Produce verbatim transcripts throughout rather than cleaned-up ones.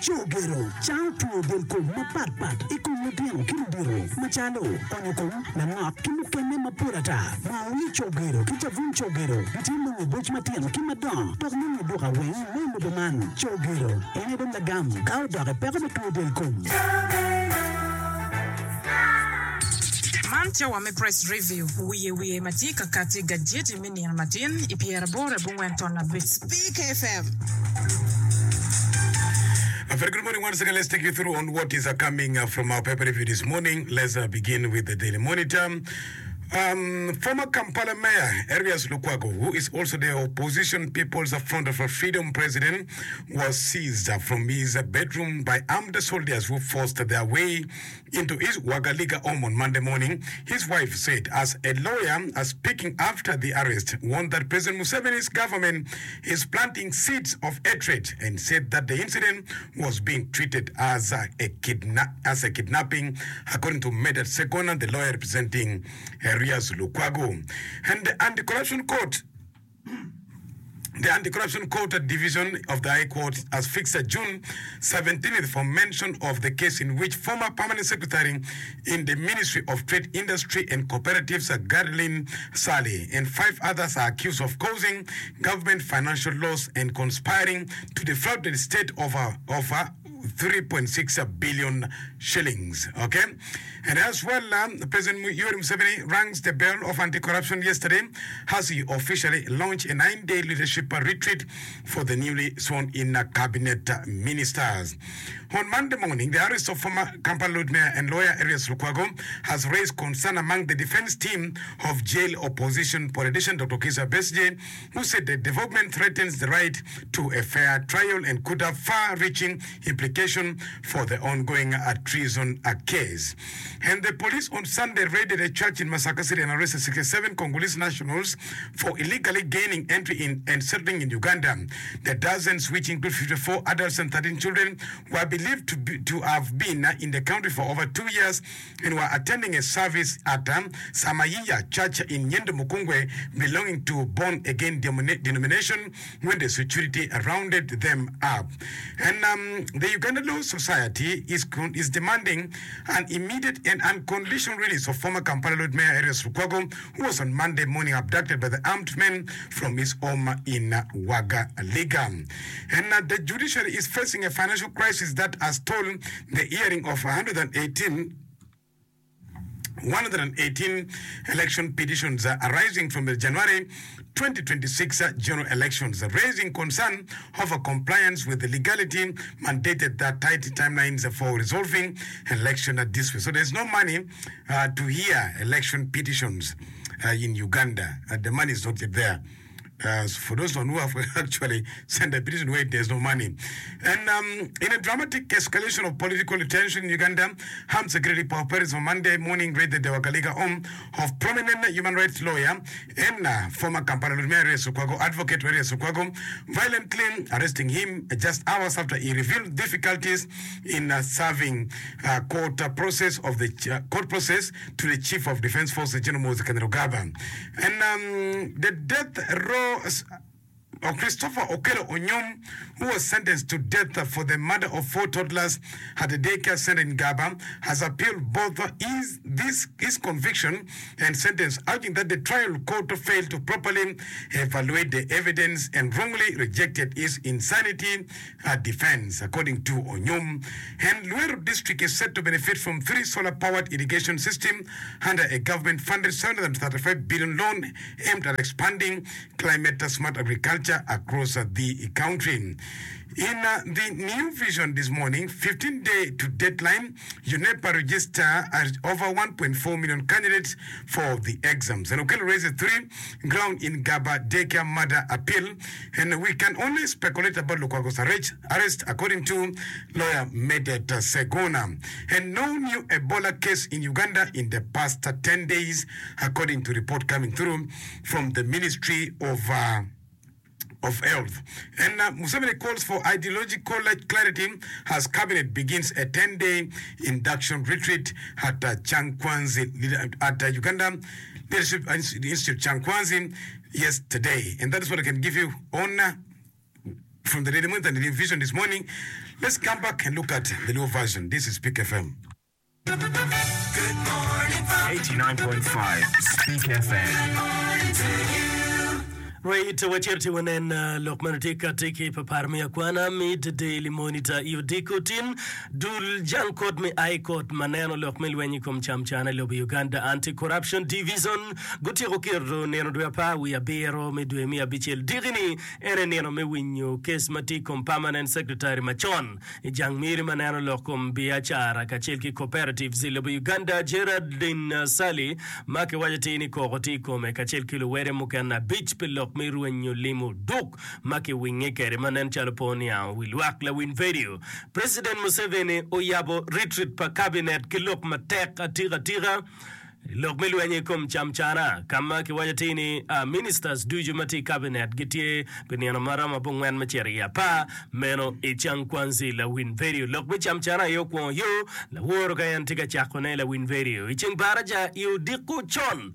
Chogero, Chautu del Kum, Mapat, Ekumutian, Kindiro, Machalo, Onyoko, Nana, Kimukene Mapurata, Maui Chogero, Kitavun Chogero, Kitimu, Buchmatian, Kimadon, Tormini Buraway, Memo the Man, Chogero, Enedon the Gam, Gauda, Permato del Kum. Mantia wa me press review wiye wiye matika kati gajeti mini ya matin ipiera bora bungwenton na bit Speak F M. A very good morning once again. Let's take you through on what is uh, coming uh, from our paper review this morning. Let's uh, begin with the Daily Monitor. Um, former Kampala Mayor Erias Lukwago, who is also the opposition People's Front for Freedom president, was seized from his bedroom by armed soldiers who forced their way into his Wagaliga home on Monday morning. His wife said, as a lawyer, as speaking after the arrest, warned that President Museveni's government is planting seeds of hatred and said that the incident was being treated as a, a, kidna- as a kidnapping, according to Medet Sekona, the lawyer representing Erias Lukwago. And the Anti-Corruption Court The Anti-Corruption Court Division of the High Court has fixed June seventeenth for mention of the case in which former Permanent Secretary in the Ministry of Trade, Industry and Cooperatives, Garlin Sali, and five others are accused of causing government financial loss and conspiring to defraud the state of over three point six billion shillings. Okay? And as well, um, President Yoweri Museveni rang the bell of anti-corruption yesterday as he officially launched a nine-day leadership retreat for the newly sworn-in cabinet ministers. On Monday morning, the arrest of former Kampala Lord Mayor and lawyer Erias Lukwago has raised concern among the defense team of jail opposition politician Doctor Kizza Besigye, who said the development threatens the right to a fair trial and could have far-reaching implications for the ongoing uh, treason uh, case. And the police on Sunday raided a church in Masaka City and arrested sixty-seven Congolese nationals for illegally gaining entry in and settling in Uganda. The dozens, which include fifty-four adults and thirteen children, were believed to be, to have been in the country for over two years and were attending a service at um, Samayiya Church in Nyendo Mukungwe, belonging to Born Again denomination, when the security rounded them up. And um, the Uganda Law Society is con- is demanding an immediate and unconditional release of former Kampala Lord Mayor Erias Lukwago, who was on Monday morning abducted by the armed men from his home in uh, Wagaliga. And uh, the judiciary is facing a financial crisis that has stolen the hearing of one hundred eighteen one hundred eighteen election petitions uh, arising from the January twenty twenty-six uh, general elections, uh, raising concern over compliance with the legality mandated that tight timelines for resolving election uh, disputes. So there's no money uh, to hear election petitions uh, in Uganda. Uh, the money is not yet there. Uh, for those who have actually sent a petition, wait, there's no money. And um, in a dramatic escalation of political tension in Uganda, Home Secretary Paul Perez on Monday morning raided the Wagaliga home of prominent human rights lawyer and uh, former Kampala Lord Mayor Erias Lukwago, advocate Erias Lukwago, violently arresting him just hours after he revealed difficulties in uh, serving uh, court uh, process of the uh, court process to the Chief of Defense Forces, General Moses Kainerugaba. And um, the death row of Christopher Okello Onyom, who was sentenced to death for the murder of four toddlers at a daycare center in Gaba, has appealed both his, this, his conviction and sentence, arguing that the trial court failed to properly evaluate the evidence and wrongly rejected his insanity uh, defense, according to Onyom. And Luero district is set to benefit from three solar-powered irrigation systems under a government-funded seven hundred thirty-five billion dollars loan aimed at expanding climate-smart agriculture across uh, the country. In uh, the new vision this morning, fifteen-day to deadline, UNEPA register as over one point four million candidates for the exams. And Okello raised a three-ground in Gaba daycare murder appeal, and we can only speculate about Lukwago's arrest, according to lawyer Medet Segona. And no new Ebola case in Uganda in the past ten days, according to report coming through from the Ministry of Uh, of Health. And uh, Museveni calls for ideological clarity as cabinet begins a ten-day induction retreat at uh, Chankwanzi, at uh, Uganda Leadership Institute Chankwanzi yesterday. And that is what I can give you on uh, from the Daily Monitor and the Vision this morning. Let's come back and look at the new version. This is Speak F M. Good morning, eighty-nine point five Speak F M. Right, wachirti wanen lokmanatika tiki paparmia kwana mid Daily Monitor iyo dikutin dul jankot mi aikot maneno lokmil wenyi kum chamchana lobi Uganda Anti-Corruption Division guti rokirro neno dwe pa wia bero mi dwe mi abichel digini ene neno mi winyo kes mati kum Permanent Secretary Machon ijang miri maneno lokum biachara kachelki cooperatives lobi Uganda Geraldine Sally make wajatini kogoti kume kachelki luwere mukana beach pilok miru enyo limo duk make winge kere manen chaloponia wilwak la win video. President Museveni oyabo retreat pa cabinet kilok matek atira tira lok milwenye kum chamchana kama kiwajatini uh, ministers dujumati cabinet gitie piniano marama bungwen macheria pa meno ichang kwanzi la win video lok mi chamchana yo kwa yo la woro kayantika chakone la win video iching baraja yu diku chon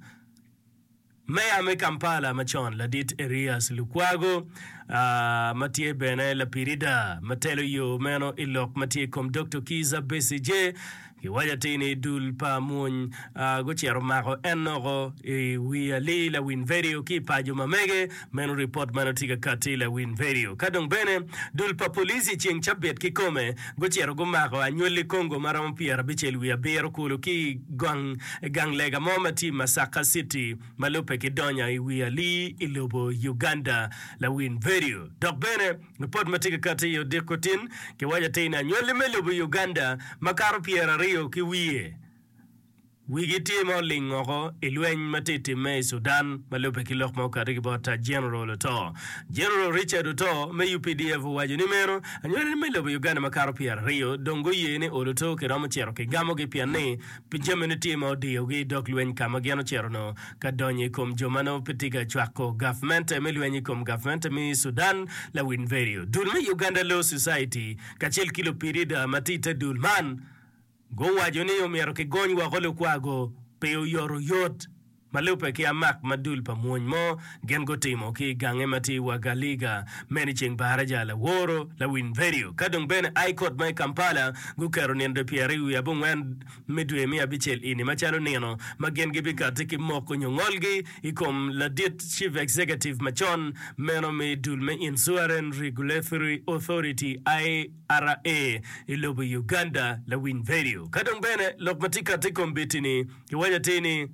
Mea me Kampala machon la dit areas Lukwago uh, matie bene la pirida matelo yo meno ilok matie kom Doctor Kiza Besigye kiwajatini dul pa mun uh, gochero mako enogo e wia li la win video ki pajo mamege meno report mano tika kati la win video kadong bene dul pa polisi ching chabet ki kome gochero gumako anyoli Kongo maram piera bichel wia bero kulo ki gang gang lega momati Masaka City malope ki donya e wia li ilobo Uganda la win video dok bene report matika kati yo dikotin kiwajatini anyoli melobo Uganda makaro piera rio kiwie wigiti mo lingo ilwen matiti me Sudan malope kilok mo kariki bota General to General Richard to me U P D F wajuni mero anyore me lobo Uganda makaro pia rio dongo yene oloto kiramo chero ke gamo ge pia ne pijamene timo dio gi dok lwen kama giano chero no kadonye kom jomano petiga chwako government me lwen kom government me Sudan la win video dul me Uganda Law Society kachel kilo pirida matita dulman go wajoni yo mero ke gony wa golo kwago pe yoro yot malupe ki amak madul pa muony mo gen go timo ki gange mati wa galiga managing baraja la woro la win video kadong bene aikot mai Kampala gu kero nende piari ya bungwen midwe mi abichel ini machalo neno magen gibi katiki moko nyongolgi ikom la dit chief executive machon meno me dul me Insurance Regulatory Authority I R A ilobo Uganda la win video kadong bene lokmatika tikom bitini kiwanya tini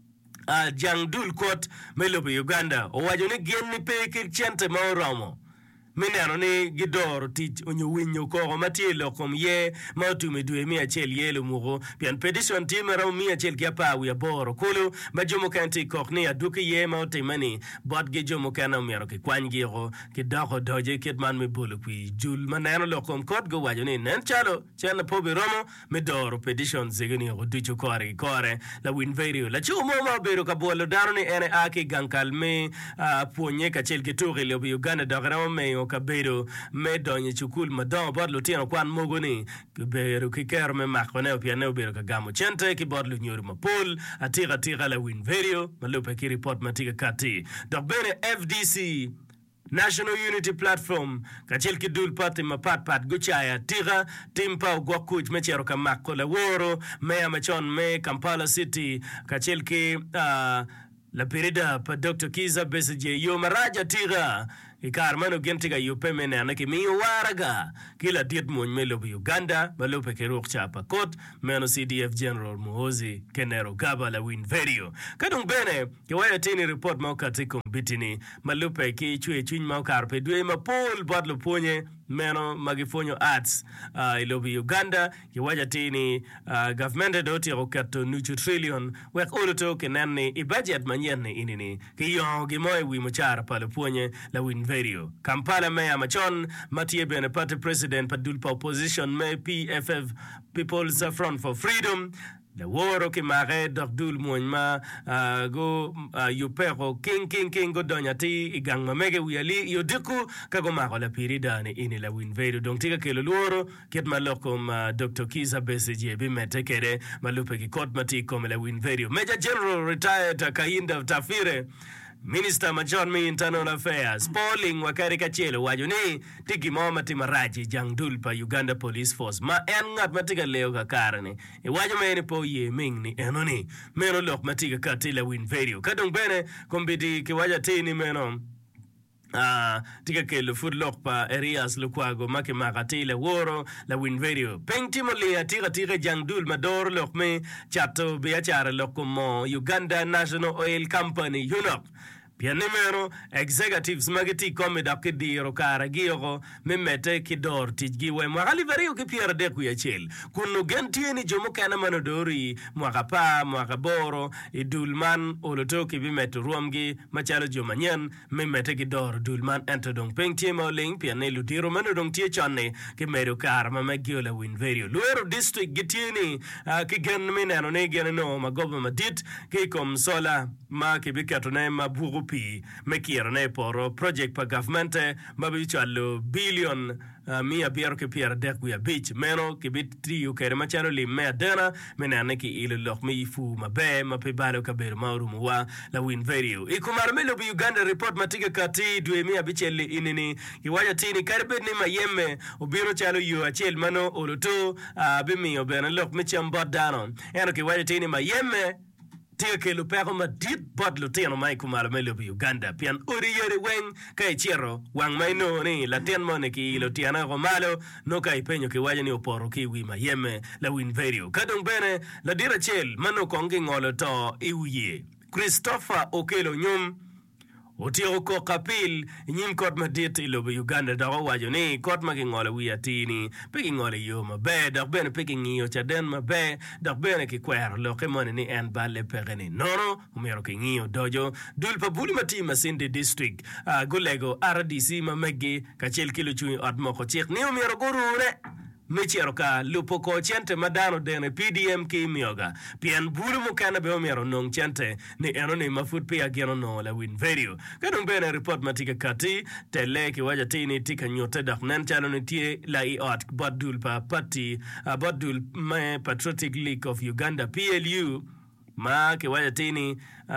Uh, jang dul kot melobe Uganda o wajo ni gen ni pe ki chente ma oromo mineno ni gidoro tich onyo winyo ko matie lokom ye mautume dwe mi achel yelo mugo pian petition team ro mi achel kia pa wi aboro kulu ma jomo kanti kokni aduke ye mautimani bot ge jomo kana mero ke kwangi ro ke dako doje ket man me bolo pi jul maneno lokom kot go wajo ni nen chalo chana pobe romo me doro petition zegeni ro ducho kore kore la win video la chumo ma bero ka bolo daro ni ene aki gankal me uh, ponye ka chel ke tore le Uganda dogara me kabedo me donye chukul madon bodlo tieno kwan mogoni beru kikero me makone opiane beru kagamo chente ki bodlo nyori mapol atira tira la win video malupe ki report matika kati dok bene F D C National Unity Platform kachel ki dul party mapat pat guchaya tira timpa gwakuch mechero kamako la woro me amachon me Kampala City kachel ki uh, la perida pa Doctor Kiza Besigye yo maraja tira ikar mano gentiga yupe mene anake miyo waraga kila diet mwenye melo Uganda malupe keruk chapa kot meno C D F General Muhozi Kenero Gaba la win video kadung bene kiwaya tini report mauka tiko mbitini malupe ki chue chunyi mauka arpe dwe mapol badlo ponye meno magifonyo arts uh, ilobi Uganda kiwaja tini uh, government doti rokato nuchu trillion wek uluto kenani i budget manyene inini kiyo gimoy wimochara pale ponye la win video Kampala Mayor Machon Matie Bene Party President Padulpa Opposition May P F F People's Front for Freedom le woro ki mare dordul munyma uh, go uh, yupero king king king go donyati igang mamege wiali yodiku kago maro la pirida ni ini la win video donc tika kelo loro ket malokom uh, Doctor Kiza Besigye bimete kere malupe ki kot mati kom la win video Major General retired Kahinda Tafire Minister machon mi internal affairs Pauling wakari kachelo wajo ni tiki mo matima raji jang dul pa Uganda Police Force ma en ngat matika leo ka karani e wajo meni po ye ming ni enoni meno lok matika katila win video kadong bene kombidi ki waja tini meno Ah, tika ke le food lock pa areas lo kwago make makati le woro la win video peng timoli atira tira jangdul mador lok me chato be achara lokomo Uganda National Oil Company you know Pianemero executives magati come da che diro cara giro me mette che dor tigi we magali verio che pier de ku yachel kunu gentieni jomo kana manodori mwakapa mwakaboro idulman oloto ke bi mette ruomgi machalo jomanyan me mette che dor dulman entodong pengtimo ling pianelu diro manodong tie chonne che medo car ma magiola win verio luero district gitieni che gen minano ne genno ma gobo madit che kom sola ma che bikatone ma buru pi mekira ne poro project pa government mabichalo billion uh, mia biero ke pier dek wia beach meno ke biti yu kere macharo li mea dena menane ki ilu lok mi fu mabe mape balo kabero mauru muwa la win video ikumar melo bi Uganda report matiga kati duwe mia bicheli inini iwaja tini karibet ni mayeme ubiro chalo yu achel mano ulutu uh, bimi obena lok michambot dano eno ki waja tini mayeme tia ke lupero ma dit bot luteno mai kumala melo bi Uganda pian uri yere wen kai chero wang mai no ni latien mone ki lutiana romalo no kai penyo ke waje ni oporo ki wi ma yeme la win video kadong bene la dira chel mano kongi ngolo to iuye Christopher Okelo nyum Otio ko kapil nyim kot madit ilobe Uganda da wajo ni kot magingole wiatini pigingole yo mabe dak ben pigingiyo chaden mabe dak ben ki kwer lo kemone ni en balle pereni nono umero kingiyo dojo dul pa buli mati masinde district uh, golego R D C mamegi kachel kilo chui atmoko chik ni umero gurure Michero ka lupo ko chente madano dene P D M ki mioga pian bulu mukana be omero nong chente ni eno ni mafut pia geno no la win video kadung bene report matika kati tele ki waja tini tika nyote dak nen chano ni tie la i ot badul pa party uh, badul me Patriotic League of Uganda P L U ma ke waja tini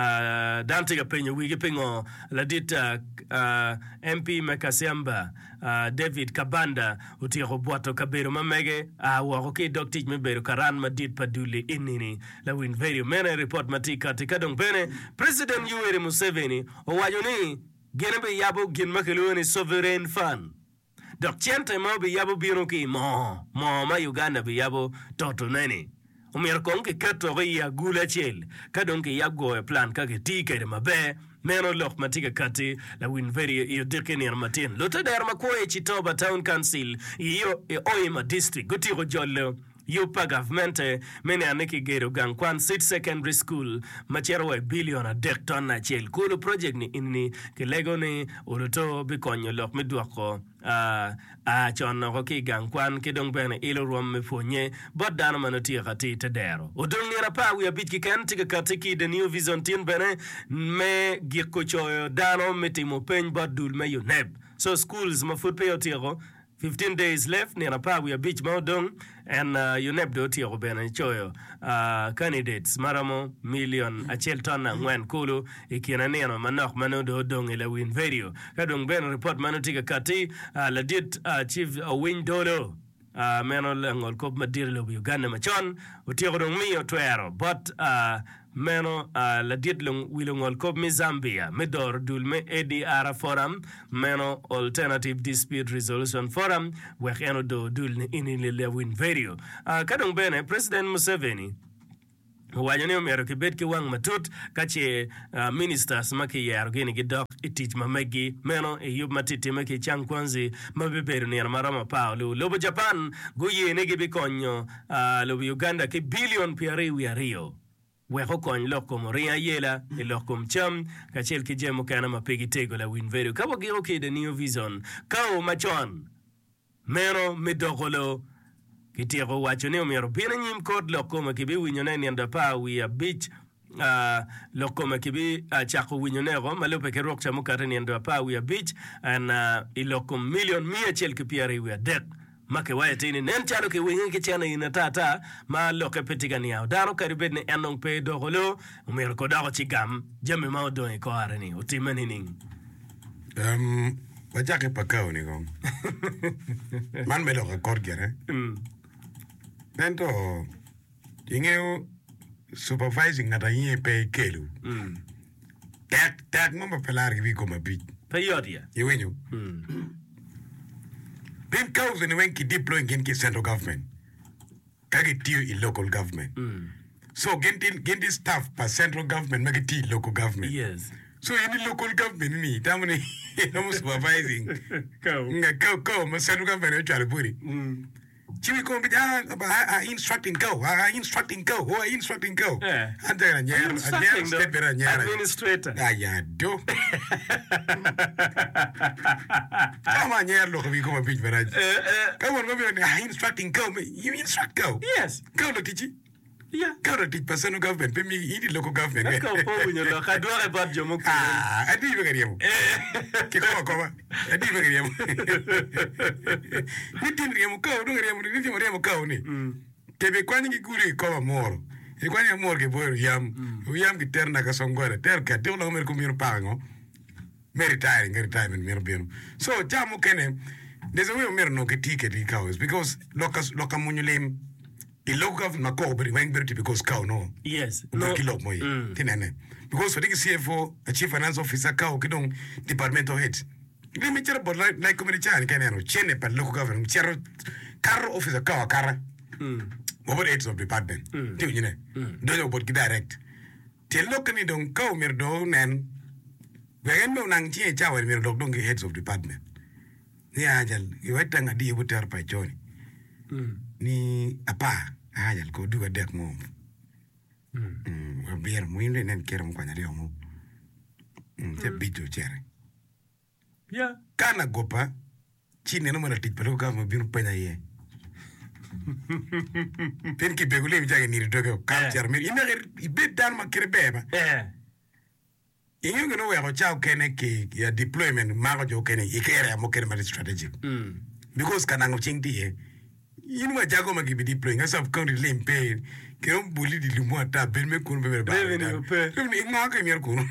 uh, dantiga penyo wigi pingo la dita uh, M P Mekasiamba uh, David Kabanda utiro bwato kabero mamege uh, waroke doktij mebero karan madit paduli inini la win video mena report matika tikadong bene President Yoweri Museveni o wajoni genebe yabo gin makeloni sovereign fund dok chente mo be yabo biro ki mo mo ma Uganda be yabo toto neni umir konke kato ya gula chel kadonke ya go plan ka ke tike mabe meno lok matika kati la win very iyo dikeni armatin lota der makoe Chitoba Town Council iyo e Oima District gutiro jollo Yupa government mene aneki gero gangkwan City Secondary School machero wa billion a dek ton na chel kulu project ni inni ke lego ni uruto bikonyo lok midwako a a chonno ko ki gangkwan ke dong bene ilo rom me fonye bod dano manoti kati tedero odong ni rapa wi abit ki kan tika katiki the new vision tin bene me giko choyo dano metimo pen bodul me yuneb so schools ma foot pay otiro fifteen days left ni rapa we beach modong and uh, you neb do tio bena choyo uh, candidates maramo million achel ton ngwen kulu ikina neno manok manodo dong ele win video kadong ben report manotika kati uh, la dit uh, chief uh, win dolo uh, meno ngol kop madir lo Uganda machon utio dong mi otwero but uh, meno uh, la dit long wilongol kop mi Zambia medor dulme A D R forum meno alternative dispute resolution forum we eno do dul in le win video uh, kadong bene President Museveni wajane umero kibet ki wang matut kache uh, ministers maki yaro gini gidok itich mamegi meno e yub matiti maki chang kwanzi mabeberu ni marama paulu lobo Japan guye negi bikonyo uh, lobo Uganda ki billion piari wiario weko kony loko moria yela e loko mcham kachel ki jemo kana mapegi tego la win video kabo giro ki the new vision kao machon mero midokolo kitiro wacho ne omero bina nyim kod loko makibi winyone ni anda pa wi a beach uh, loko makibi uh, chako winyone go malope ke rok chamu kare ni anda pa wi a beach and uh, iloko million mia chel ki piari wi a dek make waye tini nen chalo ke wingi ke chana ina tata ma loke petigani yao dano karibet ne enong pe dogolo umero ko dago chigam jame ma odo e ko arani utimani ning um wajake pakao ni gong man me loke korgere mm nento ingeo supervising ngata yin pe kelu mm tak tak mo pelar gi ko mabit peyodia yewenyo mm then cows and when ki deploying in ki central government kage tiyo in local government mm so gentin gentin staff pa central government make ti local government yes so in the local government ni tamani no supervising Cow. nga cow cow ma central government e chale puri mm chiwi ko bi ah instructing cow ah instructing cow oh instructing cow Yeah. ante na nyera nyera state bera nyera administrator aya do kama nyera lo ko bi ko ma bi bera eh eh kama ko bi ah instructing cow you instruct cow yes cow lo tichi yeah cow lo tichi person government pe mi idi local government ka po bunyo lo ka dore bad jomo ko ah adi be gariamo ke ko ko adi be gariamo ni tin gariamo cow do gariamo ni tin gariamo cow ni ke be kwani ki guri ko moro e kwani moro ke boy yam yam ki terna ka songore ter ka de lo mer ko mir pango meritaring retirement mir bien so jamu kene there's a way mer no ke ticket di cows because locus lokamunyulim i local government ko beri wang beri because cow no yes no no kilo moy Mm. tinene because for the C F O a chief finance officer cow kidong departmental head le mi chera bot like like community chan keneno chene pa local government chera carro officer cow kara mm over heads of department ti nyine do yo bot ki direct te lokani dong cow mer do nen wegen no nang chi chawer mer dog dong heads of department ni ajal i wetanga di buter pa choni mm ni apa ajal ko duga dek mo mm mm bier mo inde nen kero mo kwanya rio mo mm te bitu chere yeah kana gopa chine no mara tipelo ka mo biru penya ye ten ki begule mi jage ni dogo Eh. ka cher mi ina i bit dan ma kere beba eh inyo ngono we ko chao kene ki ya deployment ma ko jo kene ikere mo kere ma strategic mm because kanango chingti ye inu ma jago ma gibi deploying as of county limpe kero buli di lumo ata ben me kun be ba Revenue pe. ni ma ka mi kun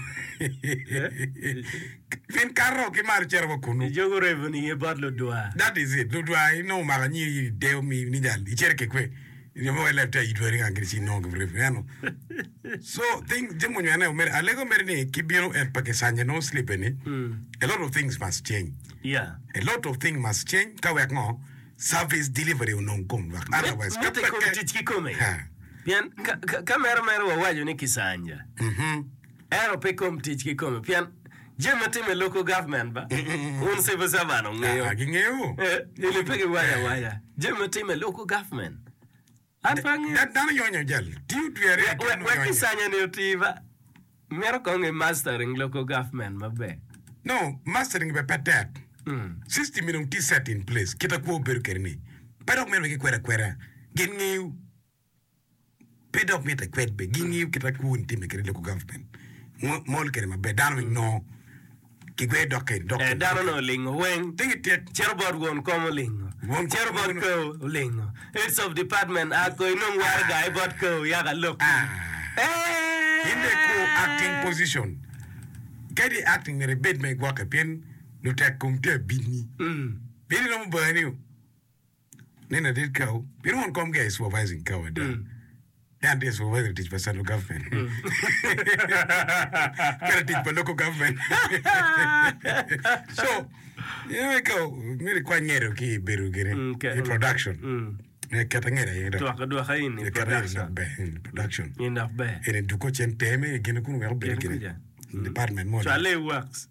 fin carro ki mar cher ko kunu jogo revenue ye badlo doa that is it do I know ma ni de mi ni dal i cher ke kwe ni mo left i do ringa ngri no ko revenue so thing jemo nyana mer alego mer ni kibiro er pa ke sanje no sleep ni mm a lot of things must change yeah a lot of things must change ka wek ngo service delivery non kom wak otherwise mete ko tiki kome ha pian kamera mero wa wajo ni kisanja mhm ero pe kom tiki kome pian jemete me local government ba un se basabano ngeyo ah gingeo eh ile pege waya waya jemete me local government apangi that dan yonyo jal tiu tu ere wa kisanya ne utiva mero ko nge mastering local government mabe no mastering be patat mm sixty million t set in place kita ko ber kerni pero mero ke kwera kwera gingeo pedok meta kwet be gingeo kita ko unti me kere local government mol kere mabe dan no ki gwe dokke dokke eh daro no lingo wen think it cherbot gon komo lingo Won komo cherbot lingo. ko lingo heads of department ako inong war guy bot ko yaga look ah eh in the co-acting position get the acting mere bed me gwa ka pen no tek kum te bini mm bini no bani nena did cow bini won come guys supervising cow da and this supervisor teach person of government can teach for local government so you know go mere kwa nyero ki beru gere Okay. the production mm ne katangere ye to ka do khaini the production production ina be ene duko chen teme gene kunu wer ber Gene gene kuja. department mo so ale works